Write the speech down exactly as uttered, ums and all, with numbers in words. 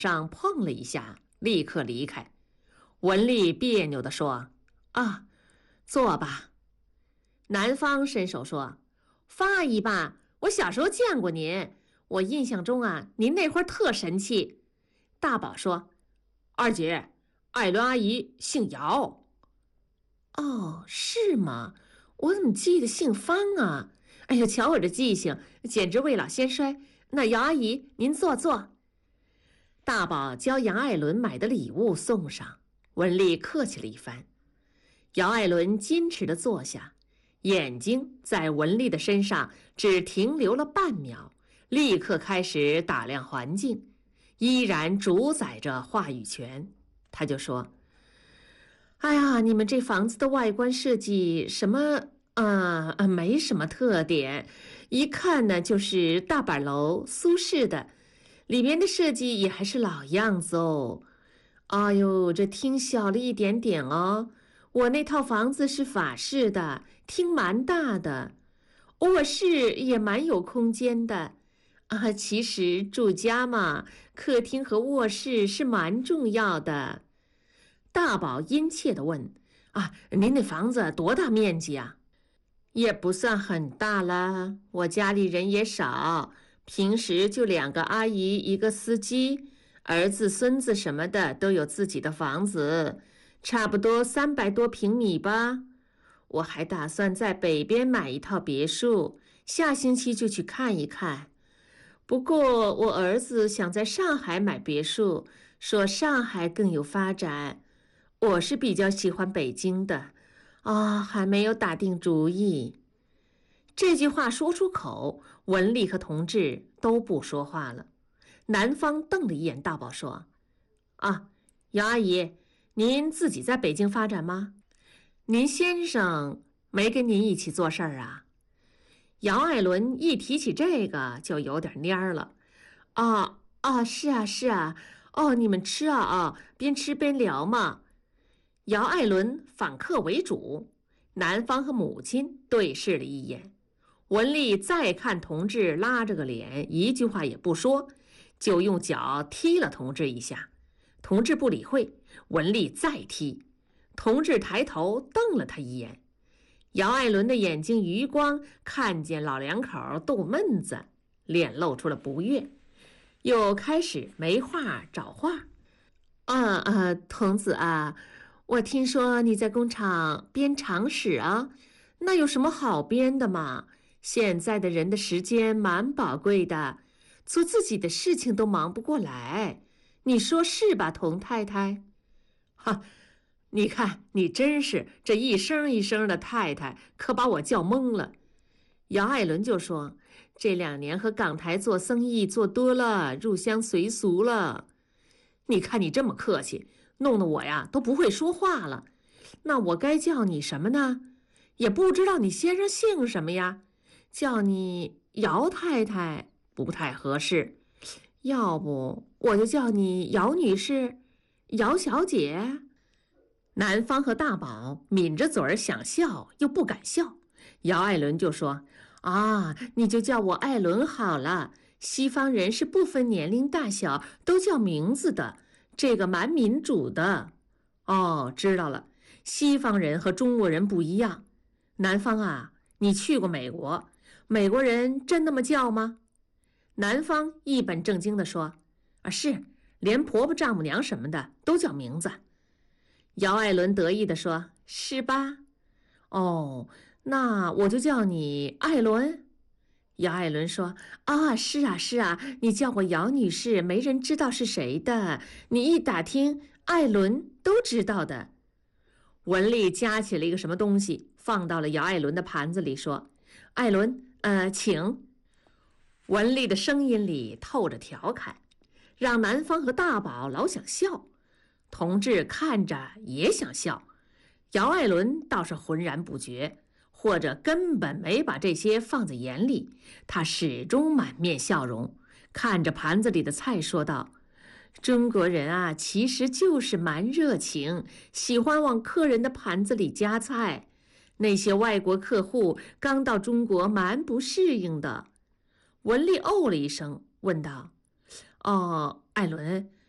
上碰了一下，立刻离开。文丽别扭地说：“啊，坐吧。”南方伸手说：“方阿姨吧，我小时候见过您，我印象中啊，您那会儿特神气。”大宝说：“二姐，艾伦阿姨姓姚。”“哦，是吗？我怎么记得姓方啊？哎呀，瞧我这记性，简直未老先衰。那姚阿姨，您坐坐。”大宝将杨爱伦买的礼物送上，文丽客气了一番。姚爱伦矜持地坐下，眼睛在文丽的身上只停留了半秒，立刻开始打量环境，依然主宰着话语权。他就说：“哎呀，你们这房子的外观设计什么啊、呃，没什么特点，一看呢就是大板楼，苏式的，里面的设计也还是老样子哦。哎呦，这厅小了一点点哦。我那套房子是法式的，厅蛮大的，卧室也蛮有空间的。啊，其实住家嘛，客厅和卧室是蛮重要的。”大宝殷切地问：“啊，您那房子多大面积啊？”“也不算很大啦，我家里人也少，平时就两个阿姨一个司机，儿子孙子什么的都有自己的房子，差不多三百多平米吧。我还打算在北边买一套别墅，下星期就去看一看。不过我儿子想在上海买别墅，说上海更有发展。我是比较喜欢北京的，啊，还没有打定主意。”这句话说出口，文丽和同志都不说话了。南方瞪了一眼大宝，说：“啊，姚阿姨，您自己在北京发展吗？您先生没跟您一起做事儿啊？”姚爱伦一提起这个就有点蔫了。“啊啊，是啊是啊，哦，你们吃啊啊，边吃边聊嘛。”姚爱伦反客为主，南方和母亲对视了一眼。文丽再看同志拉着个脸，一句话也不说，就用脚踢了同志一下。同志不理会，文丽再踢，同志抬头瞪了他一眼。姚爱伦的眼睛余光看见老两口斗闷子，脸露出了不悦，又开始没话找话。啊啊，童子啊，我听说你在工厂编长史啊，那有什么好编的嘛？现在的人的时间蛮宝贵的，做自己的事情都忙不过来，你说是吧，童太太？哈，你看你真是这一声一声的太太，可把我叫懵了。姚爱伦就说：“这两年和港台做生意做多了，入乡随俗了。你看你这么客气，弄得我呀都不会说话了。那我该叫你什么呢？也不知道你先生姓什么呀？叫你姚太太不太合适，要不我就叫你姚女士、姚小姐。”南方和大宝抿着嘴儿想笑又不敢笑。姚爱伦就说：“啊，你就叫我艾伦好了。西方人是不分年龄大小都叫名字的，这个蛮民主的。”“哦，知道了。西方人和中国人不一样。南方啊，你去过美国，美国人真那么叫吗？”南方一本正经地说：“啊，是，连婆婆丈母娘什么的都叫名字。”姚爱伦得意地说：“是吧？哦，那我就叫你艾伦。”姚爱伦说：“啊，是啊，是啊，你叫我姚女士，没人知道是谁的。你一打听，艾伦都知道的。”文丽夹起了一个什么东西，放到了姚爱伦的盘子里，说：“艾伦，呃，请。”文丽的声音里透着调侃，让南方和大宝老想笑。同志看着也想笑，姚爱伦倒是浑然不觉，或者根本没把这些放在眼里。他始终满面笑容，看着盘子里的菜说道：“中国人啊，其实就是蛮热情，喜欢往客人的盘子里夹菜。那些外国客户刚到中国蛮不适应的。”文丽哦了一声，问道：“哦，艾伦，